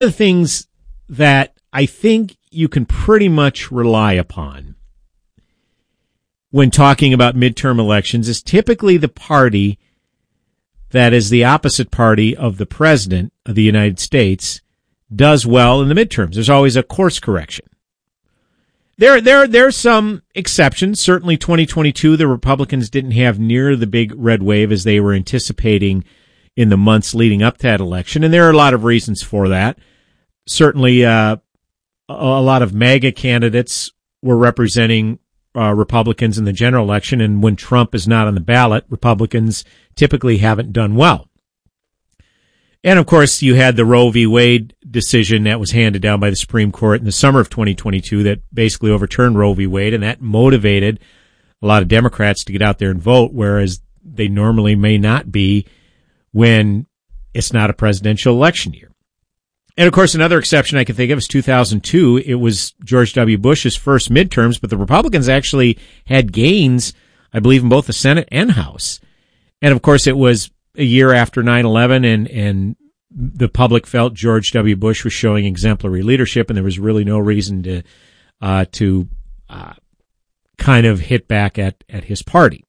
the things that I think you can pretty much rely upon when talking about midterm elections is typically the party that is the opposite party of the president of the United States does well in the midterms. There's always a course correction. There's some exceptions. Certainly 2022, the Republicans didn't have near the big red wave as they were anticipating in the months leading up to that election, and there are a lot of reasons for that. Certainly, a lot of MAGA candidates were representing Republicans in the general election, and when Trump is not on the ballot, Republicans typically haven't done well. And, of course, you had the Roe v. Wade decision that was handed down by the Supreme Court in the summer of 2022 that basically overturned Roe v. Wade, and that motivated a lot of Democrats to get out there and vote, whereas they normally may not be when it's not a presidential election year. And, of course, another exception I can think of is 2002. It was George W. Bush's first midterms, but the Republicans actually had gains, I believe, in both the Senate and House. And, of course, it was a year after 9/11, and the public felt George W. Bush was showing exemplary leadership, and there was really no reason to kind of hit back at his party.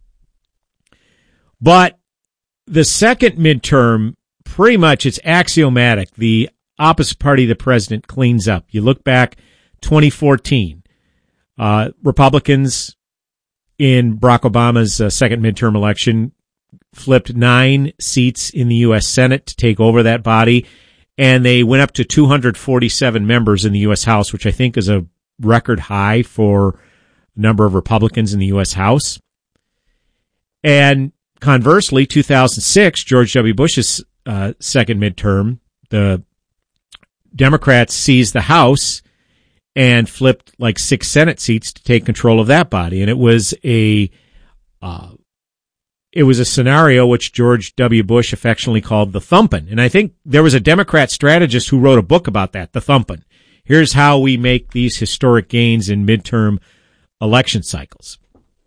But the second midterm, pretty much it's axiomatic. The opposite party of the president cleans up. You look back 2014, Republicans in Barack Obama's second midterm election flipped 9 seats in the U.S. Senate to take over that body, and they went up to 247 members in the U.S. House, which I think is a record high for the number of Republicans in the U.S. House. And conversely, 2006, George W. Bush's second midterm, the Democrats seized the House and flipped like 6 Senate seats to take control of that body, and it was a scenario which George W. Bush affectionately called the thumpin'. And I think there was a Democrat strategist who wrote a book about that, the thumpin'. Here's how we make these historic gains in midterm election cycles.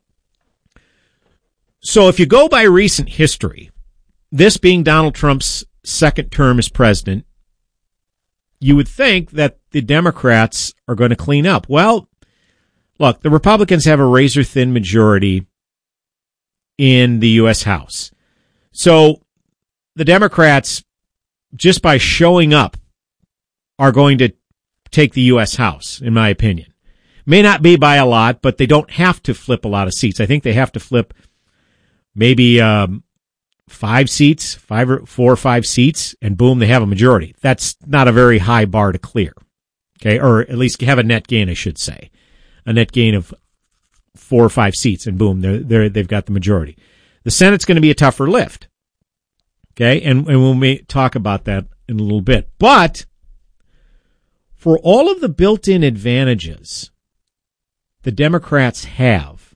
So if you go by recent history, this being Donald Trump's second term as president, you would think that the Democrats are going to clean up. Well, look, the Republicans have a razor-thin majority in the U.S. House. So the Democrats, just by showing up, are going to take the U.S. House, in my opinion. May not be by a lot, but they don't have to flip a lot of seats. I think they have to flip maybe 5 seats, 4 or 5 seats, and boom, they have a majority. That's not a very high bar to clear. Okay, or at least have a net gain, I should say. A net gain of 4 or 5 seats, and boom, they've got the majority. The Senate's going to be a tougher lift. Okay, and we'll talk about that in a little bit. But for all of the built-in advantages the Democrats have,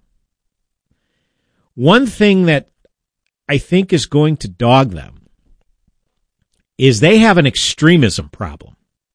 one thing that I think is going to dog them is they have an extremism problem.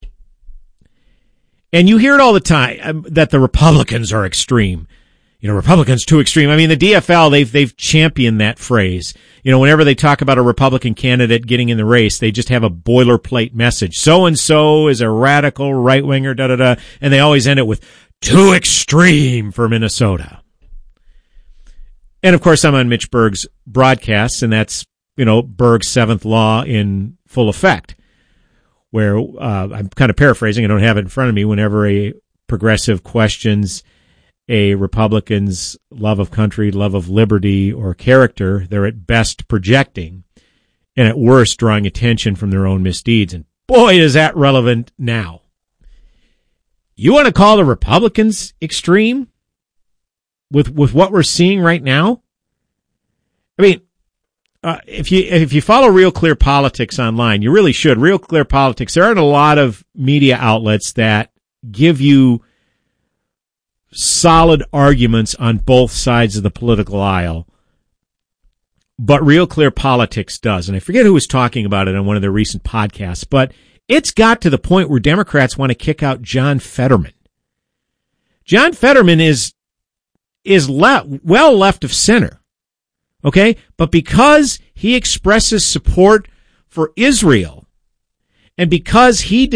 And you hear it all the time that the Republicans are extreme. You know, Republicans too extreme. I mean, the DFL, they've championed that phrase. You know, whenever they talk about a Republican candidate getting in the race, they just have a boilerplate message. So-and-so is a radical right-winger, da-da-da. And they always end it with, too extreme for Minnesota. And, of course, I'm on Mitch Berg's broadcasts, and that's, you know, Berg's seventh law in full effect, where I'm kind of paraphrasing. I don't have it in front of me. Whenever a progressive questions a Republican's love of country, love of liberty, or character, they're at best projecting, and at worst drawing attention from their own misdeeds. And boy, is that relevant now. You want to call the Republicans extreme with what we're seeing right now? I mean, if you follow Real Clear Politics online, you really should. Real Clear Politics, there aren't a lot of media outlets that give you solid arguments on both sides of the political aisle, but Real Clear Politics does. And I forget who was talking about it on one of their recent podcasts, but it's got to the point where Democrats want to kick out John Fetterman. John Fetterman is well left of center, okay? But because he expresses support for Israel And because he